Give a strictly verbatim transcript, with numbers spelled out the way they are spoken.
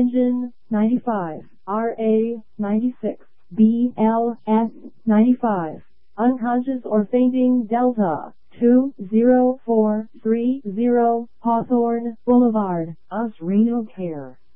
Engine, ninety-five, R A, ninety-six, B L S, ninety-five. Unconscious or fainting, Delta, two zero four three zero, Hawthorne Boulevard, Osreno Care.